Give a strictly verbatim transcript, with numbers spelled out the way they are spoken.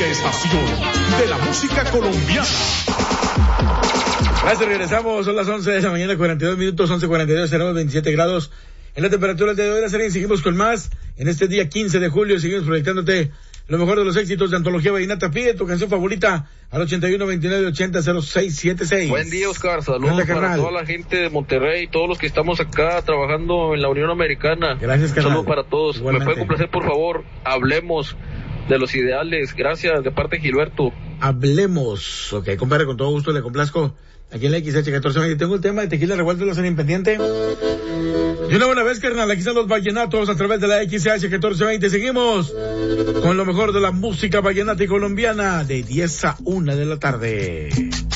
única estación de la música colombiana. Gracias, regresamos, son las once de la mañana, cuarenta y dos minutos, once cuarenta y dos, tenemos veintisiete grados en la temperatura del día de hoy de la serie. Seguimos con más en este día quince de julio, seguimos proyectándote lo mejor de los éxitos de Antología Vallenata. Pide tu canción favorita al ochenta y uno, veintinueve, ochenta, cero seis setenta y seis. Buen día, Oscar, saludos para toda la gente de Monterrey, todos los que estamos acá trabajando en la Unión Americana. Gracias, carnal. Saludos para todos. Igualmente. ¿Me puede complacer, por favor? Hablemos de los ideales. Gracias, de parte de Gilberto. Hablemos. Ok, compadre, con todo gusto le complazco aquí en la X H catorce veinte. Tengo el tema de Tequila Revuelto, la serie impendiente. Y una buena vez, carnal, aquí están los vallenatos a través de la X H catorce veinte. Seguimos con lo mejor de la música vallenata y colombiana de diez a una de la tarde.